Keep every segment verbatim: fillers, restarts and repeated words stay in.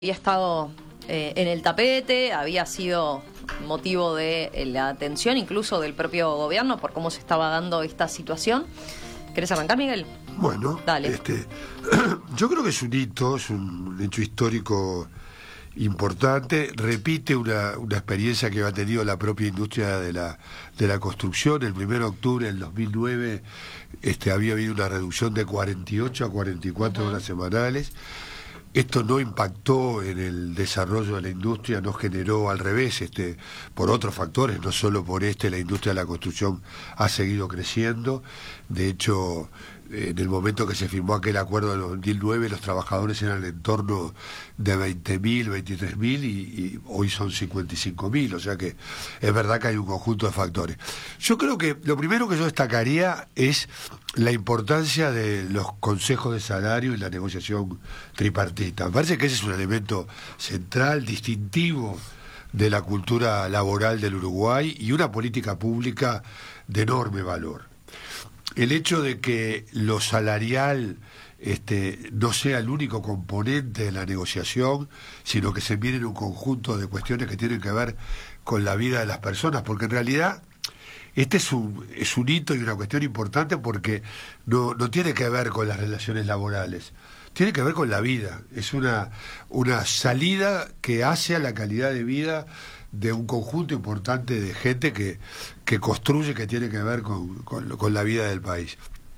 Había estado eh, en el tapete, había sido motivo de eh, la atención incluso del propio gobierno por cómo se estaba dando esta situación. ¿Querés arrancar, Miguel? Bueno, Dale. Este, yo creo que es un hito, es un hecho histórico importante, repite una, una experiencia que ha tenido la propia industria de la, de la construcción. El primero de octubre del dos mil nueve este, había habido una reducción de cuarenta y ocho a cuarenta y cuatro uh-huh. horas semanales. Esto no impactó en el desarrollo de la industria, no generó, al revés, este, por otros factores, no solo por este, la industria de la construcción ha seguido creciendo. De hecho, en el momento que se firmó aquel acuerdo en dos mil nueve, los trabajadores eran en torno de veinte mil, veintitrés mil y, y hoy son cincuenta y cinco mil, o sea que es verdad que hay un conjunto de factores. Yo creo que lo primero que yo destacaría es la importancia de los consejos de salario y la negociación tripartita. Me parece que ese es un elemento central, distintivo de la cultura laboral del Uruguay y una política pública de enorme valor. El hecho de que lo salarial este, no sea el único componente de la negociación, sino que se miren un conjunto de cuestiones que tienen que ver con la vida de las personas, porque en realidad este es un, es un hito y una cuestión importante porque no, no tiene que ver con las relaciones laborales, tiene que ver con la vida. Es una, una salida que hace a la calidad de vida de un conjunto importante de gente que, que construye, que tiene que ver con, con, con la vida del país.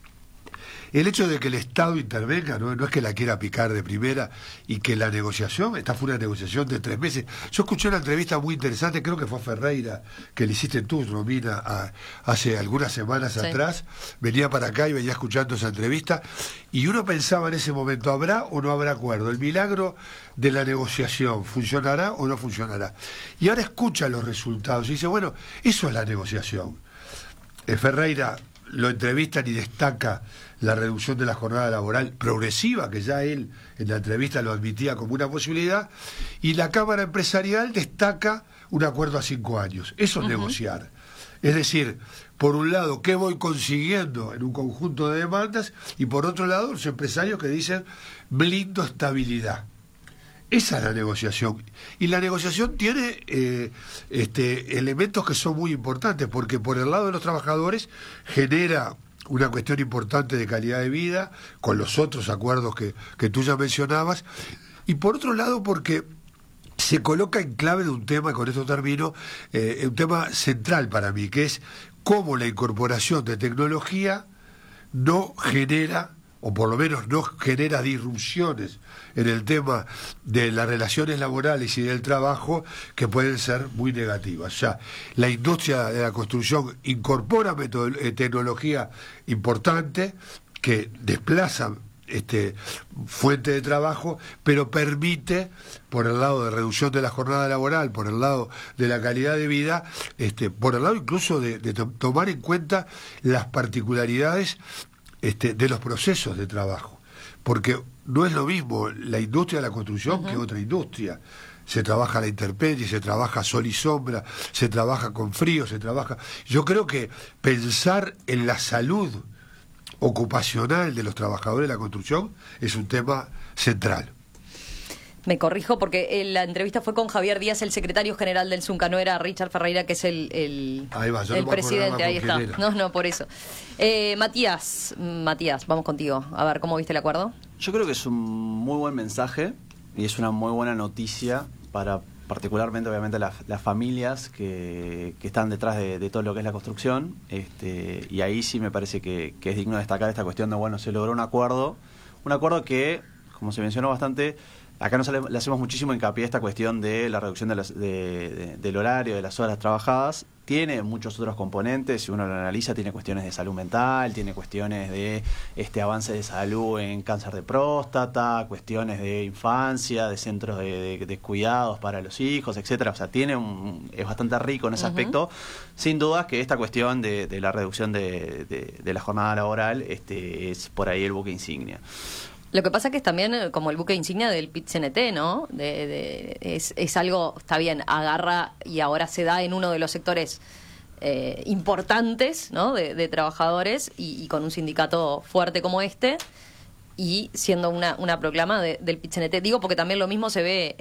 El hecho de que el Estado intervenga, ¿no? no es que la quiera picar de primera, y que la negociación, esta fue una negociación de tres meses. Yo escuché una entrevista muy interesante, creo que fue a Ferreira, que le hiciste tú, Romina, a, hace algunas semanas sí. atrás, venía para acá y venía escuchando esa entrevista, y uno pensaba en ese momento, ¿habrá o no habrá acuerdo? El milagro de la negociación, ¿funcionará o no funcionará? Y ahora escucha los resultados y dice, bueno, eso es la negociación. Eh, Ferreira lo entrevistan y destaca la reducción de la jornada laboral progresiva, que ya él en la entrevista lo admitía como una posibilidad, y la Cámara Empresarial destaca un acuerdo a cinco años. Eso es uh-huh. negociar. Es decir, por un lado, ¿qué voy consiguiendo en un conjunto de demandas? Y por otro lado, los empresarios que dicen, blindo estabilidad. Esa es la negociación. Y la negociación tiene eh, este, elementos que son muy importantes, porque por el lado de los trabajadores genera una cuestión importante de calidad de vida, con los otros acuerdos que, que tú ya mencionabas, y por otro lado porque se coloca en clave de un tema, y con esto termino, eh, un tema central para mí, que es cómo la incorporación de tecnología no genera, o por lo menos no genera disrupciones en el tema de las relaciones laborales y del trabajo que pueden ser muy negativas. O sea, la industria de la construcción incorpora metod- eh, tecnología importante que desplaza este, fuente de trabajo, pero permite, por el lado de reducción de la jornada laboral, por el lado de la calidad de vida, este, por el lado incluso de, de to- tomar en cuenta las particularidades Este, de los procesos de trabajo, porque no es lo mismo la industria de la construcción uh-huh. que otra industria. Se trabaja a la intemperie, se trabaja a sol y sombra, se trabaja con frío, se trabaja... Yo creo que pensar en la salud ocupacional de los trabajadores de la construcción es un tema central. Me corrijo porque la entrevista fue con Javier Díaz, el secretario general del Zunca, no era Richard Ferreira, que es el, el, ahí va, el no presidente, ahí está. Era. No, no, por eso. Eh, Matías, Matías, vamos contigo. A ver, ¿cómo viste el acuerdo? Yo creo que es un muy buen mensaje y es una muy buena noticia para particularmente, obviamente, las, las familias que, que están detrás de, de todo lo que es la construcción. Este, y ahí sí me parece que, que es digno destacar esta cuestión de, bueno, se logró un acuerdo, un acuerdo que, como se mencionó bastante, acá nos le hacemos muchísimo hincapié a esta cuestión de la reducción de las, de, de, del horario, de las horas trabajadas. Tiene muchos otros componentes, si uno lo analiza, tiene cuestiones de salud mental, tiene cuestiones de este avance de salud en cáncer de próstata, cuestiones de infancia, de centros de, de, de cuidados para los hijos, etcétera. O sea, tiene un, es bastante rico en ese uh-huh. aspecto. Sin duda que esta cuestión de, de la reducción de, de, de la jornada laboral este, es por ahí el buque insignia. Lo que pasa que es también como el buque insignia del Pit-C N T, ¿no? De, de, es, es algo, está bien, agarra y ahora se da en uno de los sectores eh, importantes, ¿no? De, de trabajadores y, y con un sindicato fuerte como este, y siendo una, una proclama de, del Pit-C N T. Digo porque también lo mismo se ve